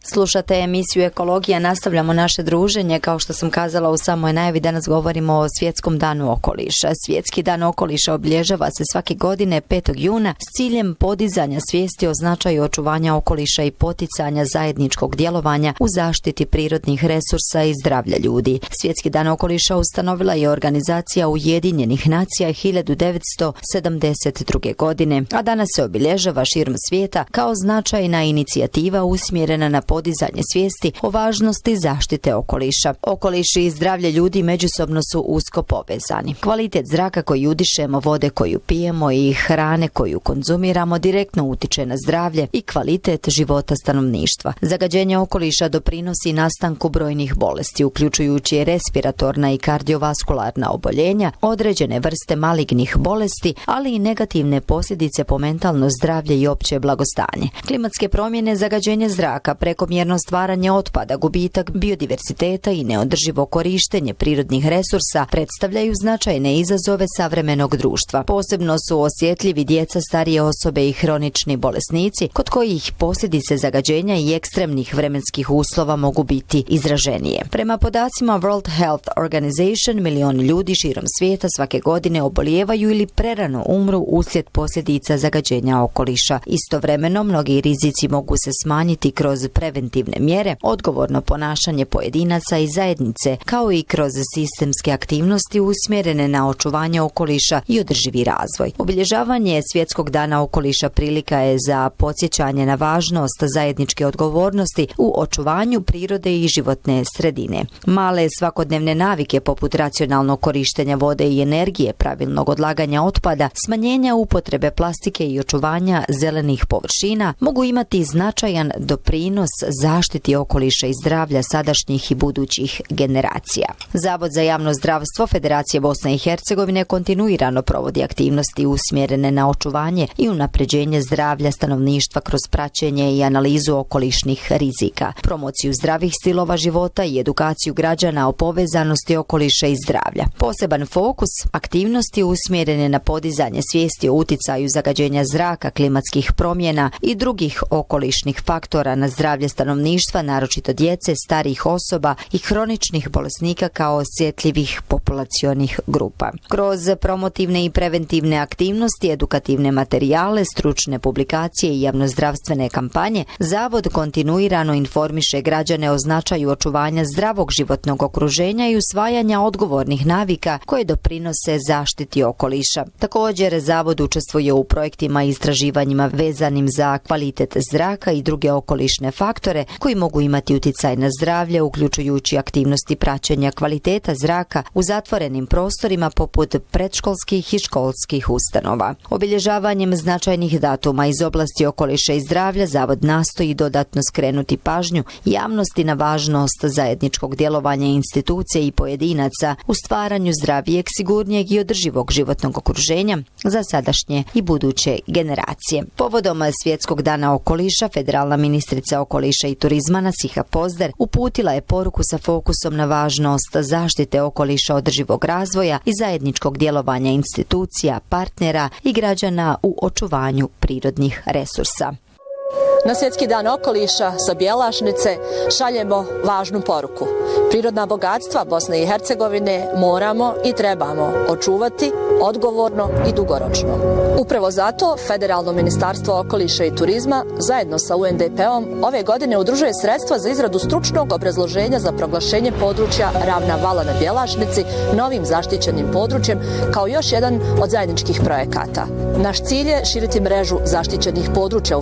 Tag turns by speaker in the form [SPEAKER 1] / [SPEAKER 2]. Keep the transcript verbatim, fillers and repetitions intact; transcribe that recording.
[SPEAKER 1] Slušate emisiju Ekologija, nastavljamo naše druženje. Kao što sam kazala u samoj najavi, danas govorimo o Svjetskom danu okoliša. Svjetski dan okoliša obilježava se svake godine petog juna s ciljem podizanja svijesti o značaju očuvanja okoliša i poticanja zajedničkog djelovanja u zaštiti prirodnih resursa i zdravlja ljudi. Svjetski dan okoliša ustanovila je Organizacija Ujedinjenih nacija hiljadu devetsto sedamdeset druge. godine, a danas se obilježava širom svijeta kao značajna inicijativa usmjerena na podizanje svijesti o važnosti zaštite okoliša. Okoliš i zdravlje ljudi međusobno su usko povezani. Kvalitet zraka koji udišemo, vode koju pijemo i hrane koju konzumiramo direktno utiče na zdravlje i kvalitet života stanovništva. Zagađenje okoliša doprinosi nastanku brojnih bolesti, uključujući respiratorna i kardiovaskularna oboljenja, određene vrste malignih bolesti, ali i negativne posljedice po mentalno zdravlje i opće blagostanje. Klimatske promjene, zagađenje zraka, prekomjerno stvaranje otpada, gubitak biodiverziteta i neodrživo korištenje prirodnih resursa predstavljaju značajne izazove savremenog društva. Posebno su osjetljivi djeca, starije osobe i hronični bolesnici, kod kojih posljedice zagađenja i ekstremnih vremenskih uslova mogu biti izraženije. Prema podacima World Health Organization, milioni ljudi širom svijeta svake godine obolijevaju ili prerano umru uslijed posljedica zagađenja okoliša. Istovremeno, mnogi rizici mogu se smanjiti kroz preventivne mjere, odgovorno ponašanje pojedinaca i zajednice, kao i kroz sistemske aktivnosti usmjerene na očuvanje okoliša i održivi razvoj. Obilježavanje Svjetskog dana okoliša prilika je za podsjećanje na važnost zajedničke odgovornosti u očuvanju prirode i životne sredine. Male svakodnevne navike poput racionalnog korištenja vode i energije, pravilnog odlaganja otpada, smanjenja upotrebe plastike i očuvanja zelenih površina mogu imati značajan doprinos zaštiti okoliša i zdravlja sadašnjih i budućih generacija. Zavod za javno zdravstvo Federacije Bosne i Hercegovine kontinuirano provodi aktivnosti usmjerene na očuvanje i unapređenje zdravlja stanovništva kroz praćenje i analizu okolišnih rizika, promociju zdravih stilova života i edukaciju građana o povezanosti okoliša i zdravlja. Poseban fokus aktivnosti usmjerene na podizanje svijesti o uticaju zagađenja zraka, klimatskih promjena i drugih okolišnih faktora na zdravlje stanovništva, naročito djece, starijih osoba i hroničnih bolesnika kao osjetljivih populacionih grupa. Kroz promotivne i preventivne aktivnosti, edukativne materijale, stručne publikacije i javnozdravstvene kampanje, Zavod kontinuirano informiše građane o značaju očuvanja zdravog životnog okruženja i usvajanja odgovornih navika koje doprinose zaštiti okoliša. Također, Zavod učestvuje u projektima i istraživanjima vezanim za kvalitet zraka i druge okolišne faktore koji mogu imati utjecaj na zdravlje, uključujući aktivnosti praćenja kvaliteta zraka u zatvorenim prostorima poput predškolskih i školskih ustanova. Obilježavanjem značajnih datuma iz oblasti okoliša i zdravlja, Zavod nastoji dodatno skrenuti pažnju javnosti na važnost zajedničkog djelovanja institucije i pojedinaca u stvaranju zdravijeg, sigurnijeg i održivog životnog okruženja za sadašnje i buduće generacije. Povodom Svjetskog dana okoliša, federalna ministrica okoliša i turizma Nasiha Pozder uputila je poruku sa fokusom na važnost zaštite okoliša, održivog razvoja i zajedničkog djelovanja institucija, partnera i građana u očuvanju prirodnih resursa.
[SPEAKER 2] Na Svjetski dan okoliša sa Bjelašnice šaljemo važnu poruku. Prirodna bogatstva Bosne i Hercegovine moramo i trebamo očuvati odgovorno i dugoročno. Upravo zato Federalno ministarstvo okoliša i turizma zajedno sa U N D P-om ove godine udružuje sredstva za izradu stručnog obrazloženja za proglašenje područja Ravna vala na Bjelašnici novim zaštićenim područjem kao još jedan od zajedničkih projekata. Naš cilj je širiti mrežu zaštićenih područja u